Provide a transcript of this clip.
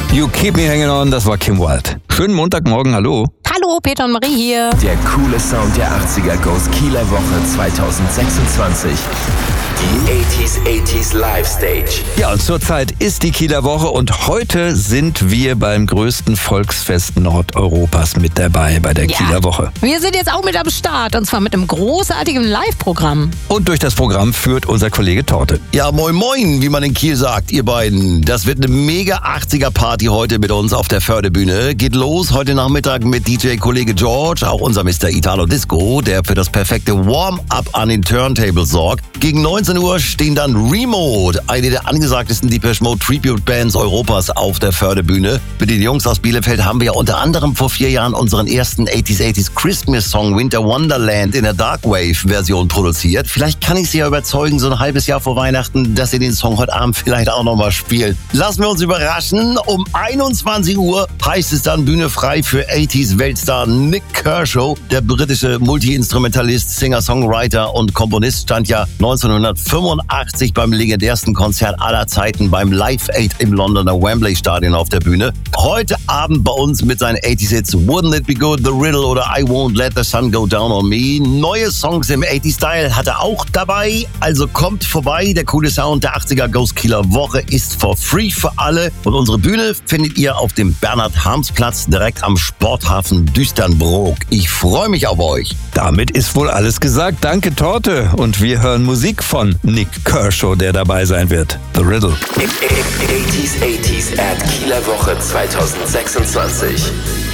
You Keep Me Hanging On, das war Kim Wilde. Schönen Montagmorgen, hallo. Hallo, Peter und Marie hier. Der coole Sound der 80er goes Kieler Woche 2026. Die 80s Live Stage. Ja, und zurzeit ist die Kieler Woche und heute sind wir beim größten Volksfest Nordeuropas mit dabei bei der Kieler Woche. Wir sind jetzt auch mit am Start und zwar mit einem großartigen Live-Programm. Und durch das Programm führt unser Kollege Torte. Ja, moin moin, wie man in Kiel sagt, ihr beiden. Das wird eine mega 80er-Party heute mit uns auf der Förderbühne. Geht los heute Nachmittag mit DJ-Kollege George, auch unser Mr. Italo Disco, der für das perfekte Warm-up an den Turntables sorgt. Gegen 19 Uhr stehen dann Remote, eine der angesagtesten Depeche Mode Tribute-Bands Europas auf der Förderbühne. Mit den Jungs aus Bielefeld haben wir ja unter anderem vor 4 Jahren unseren ersten 80s Christmas-Song Winter Wonderland in der Darkwave-Version produziert. Vielleicht kann ich Sie ja überzeugen, so ein halbes Jahr vor Weihnachten, dass Sie den Song heute Abend vielleicht auch nochmal spielen. Lassen wir uns überraschen. Um 21 Uhr heißt es dann Bühne frei für 80s-Weltstar Nik Kershaw. Der britische Multi-Instrumentalist, Singer-Songwriter und Komponist stand ja 1985 beim legendärsten Konzert aller Zeiten beim Live Aid im Londoner Wembley Stadion auf der Bühne. Heute Abend bei uns mit seinen 80s-Hits Wouldn't It Be Good, The Riddle oder I Won't Let the Sun Go Down on Me. Neue Songs im 80s-Style hat er auch dabei. Also kommt vorbei, der coole Sound der 80er Goes Kieler Woche ist for free für alle. Und unsere Bühne findet ihr auf dem Bernhard-Harms-Platz direkt am Sporthafen Düsternbrook. Ich freue mich auf euch. Damit ist wohl alles gesagt. Danke, Torte. Und wir hören Musik von Nik Kershaw, der dabei sein wird. The Riddle. 80s at Kieler Woche 2026.